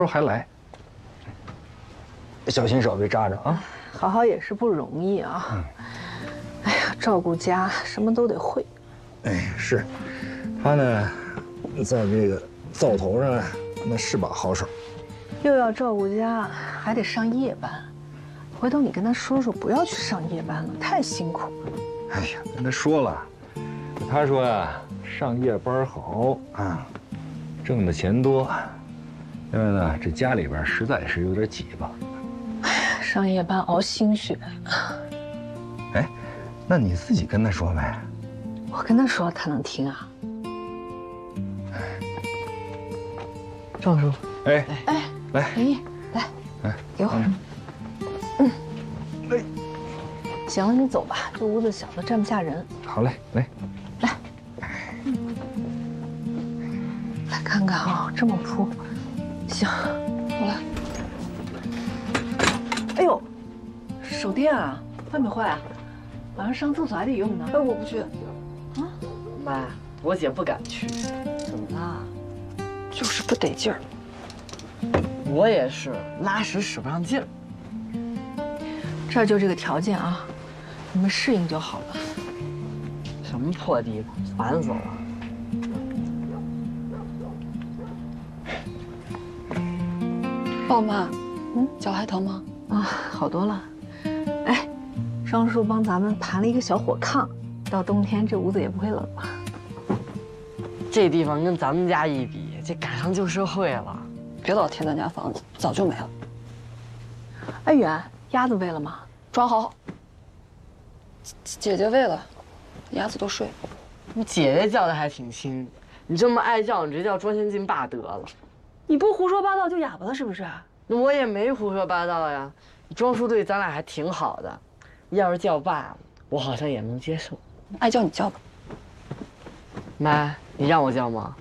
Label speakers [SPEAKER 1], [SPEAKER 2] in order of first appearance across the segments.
[SPEAKER 1] 候还来，小心手别扎着啊！
[SPEAKER 2] 好好也是不容易啊。哎呀，照顾家什么都得会。
[SPEAKER 1] 哎，是，他呢，在这个灶头上那是把好手，
[SPEAKER 2] 又要照顾家，还得上夜班。回头你跟他说说，不要去上夜班了，太辛苦了。
[SPEAKER 1] 哎呀，跟他说了，他说呀，上夜班好啊，挣的钱多。因为呢，这家里边实在是有点挤吧。
[SPEAKER 2] 上夜班熬心血。
[SPEAKER 1] 哎，那你自己跟他说呗。
[SPEAKER 2] 我跟他说，他能听啊？
[SPEAKER 1] 赵叔，哎，来，
[SPEAKER 2] 林毅，来，给我。
[SPEAKER 1] 哎，
[SPEAKER 2] 行了，你走吧，这屋子小的站不下人。
[SPEAKER 1] 好嘞，来，
[SPEAKER 2] 来看看啊，这么铺，行，我来。哎呦，手电啊，坏没坏啊？晚上上厕所还得用呢。
[SPEAKER 3] 哎，我不去。
[SPEAKER 2] 啊，
[SPEAKER 3] 妈，我姐不敢去。怎么了？
[SPEAKER 2] 就是不得劲儿。
[SPEAKER 3] 我也是，拉屎使不上劲儿。
[SPEAKER 2] 这儿就这个条件啊，你们适应就好了。
[SPEAKER 3] 什么破地方，烦死了。
[SPEAKER 4] 爸妈，脚还疼吗？
[SPEAKER 2] 啊，好多了。哎，双叔帮咱们盘了一个小火炕，到冬天这屋子也不会冷了。
[SPEAKER 3] 这地方跟咱们家一比，这赶上旧社会了。
[SPEAKER 4] 别老提咱家房子，早就没了。
[SPEAKER 2] 哎，远，鸭子喂了吗？
[SPEAKER 4] 装好。姐姐喂了，鸭子都睡了。
[SPEAKER 3] 你姐姐叫的还挺亲，你这么爱叫，你直接叫庄先进爸得了。
[SPEAKER 2] 你不胡说八道就哑巴了是不是？
[SPEAKER 3] 我也没胡说八道呀，庄叔对咱俩还挺好的，要是叫爸，我好像也能接受。
[SPEAKER 4] 爱叫你叫吧。
[SPEAKER 3] 妈，你让我叫吗？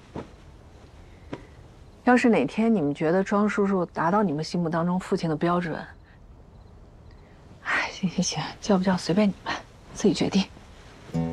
[SPEAKER 2] 要是哪天你们觉得庄叔叔达到你们心目当中父亲的标准，哎，行，叫不叫随便你们，自己决定。